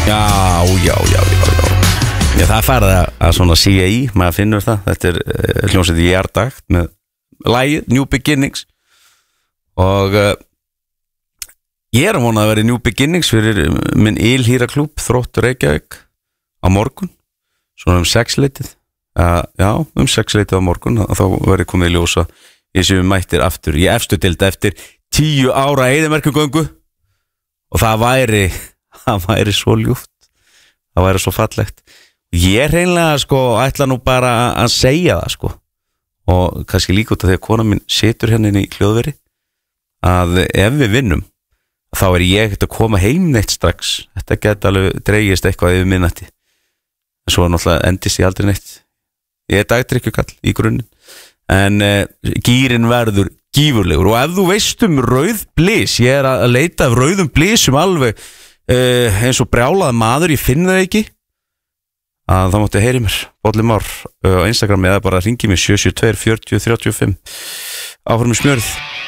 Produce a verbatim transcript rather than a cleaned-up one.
Já, já, já, já, já. Já, það færði að, að svona C A I, maður finnur það. Þetta er uh, hljómsveit í Jardagt með lagið New Beginnings. Og uh, ég er að vona að vera New Beginnings fyrir minn ylhýra klúbb, Þróttur Reykjavík, á morgun. Svona um sexleitið. Uh, já, um sexleitið á morgun. Þá verður komið í ljósa í sem við mættir aftur í efstu deild eftir tíu ára eyðimerkurgöngu. Og það væri, það væri svo ljúft. Það væri svo fallegt. Ég er hreinlega sko ætla nú bara að segja það sko, og kannski líka út af því að kona mín situr hérna inn í hljóðveri, að ef við vinnum þá er ég ekkert að koma heim neitt strax. Þetta geti alveg dreigist eitthvað yfir minnati, en svo náttúrulega endist ég aldrei neitt. Ég er dagdrykkjukall í grunninn, en uh, gýrin verður gífurlegur. Og ef þú veist um rauð blís, ég er að leita af rauðum blísum alveg uh, eins og brjálað maður, ég finn það ekki, að þá máttu heyri mér, Bolli Már á Instagram, eða bara ringi mér sjö sjö tvö fjörutíu þrjátíu og fimm. Áfram með smjörið.